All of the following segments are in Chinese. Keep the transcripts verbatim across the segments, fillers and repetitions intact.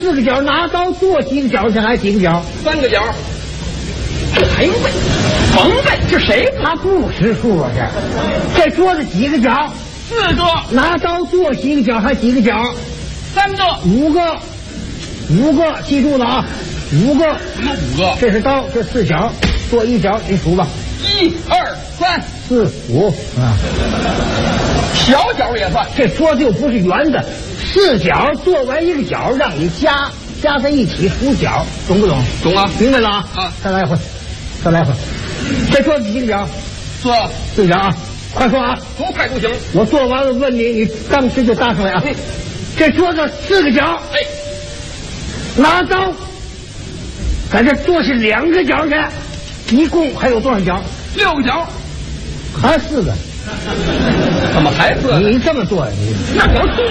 四个角，拿刀做几个角去，还几个角？ 三个角。还背，甭背，这谁？ 他不识数啊！这这桌子几个角？ 四个。 拿刀做几个角，还几个角？ 三个。 五个，五个，记住了啊！五个。 什么五个？ 这是刀，这四角，做一角，你数吧。 一二三四五啊。 小角也算。 这桌子又不是圆的，四角做完一个角，让你加加在一起数角，懂不懂？ 懂啊， 明白了啊！ 啊， 再来一回，再来一回。这桌子几个角？ 四四角啊！快说啊！ 多快都行。 我做完了问你，你当时就答出来啊！嗯、这桌子四个角， 哎， 拿刀在这做是两个角去，一共还有多少角？ 六个角， 还四个。 怎么还四个？ 你这么做，你那叫做。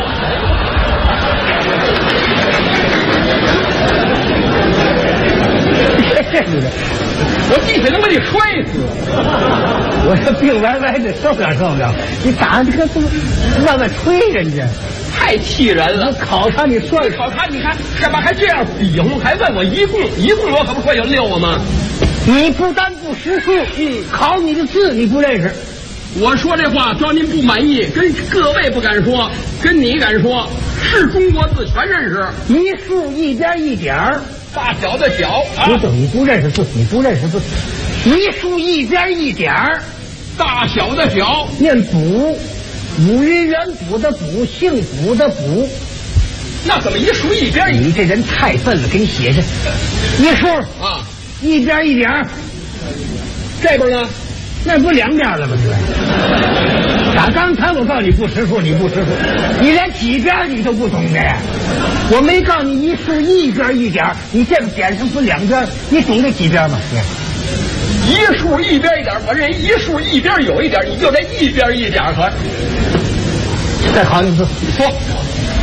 我地下能把你摔死！ 我这病歪歪的，受不了受不了！你打这个这么乱乱吹人家， 太气人了！ 我考察你算考察，你看干嘛还这样比划？还问我一共一共我可不说有六个吗？ 你不单不识数，嗯，考你的字你不认识。 我说这话，只要您不满意，跟各位不敢说，跟你敢说，是中国字全认识。 一竖一边一点儿， 大小的小啊！ 不对，你不认识字，你不认识字。一竖一边一点儿， 大小的小， 念卜，五云元卜的卜，姓卜的卜。 那怎么一竖一边？ 你这人太笨了，给你写上一竖啊， 一边一点儿。 这边呢？ 那不两边了吗？这打刚才我告诉你不识数，你不识数，你连几边你都不懂的。我没告诉你一竖一边一点，你这个点上不两边，你懂这几边吗？ 一竖一边一点，我认一竖一边有一点，你就这一边一点和。 再考你一次， 说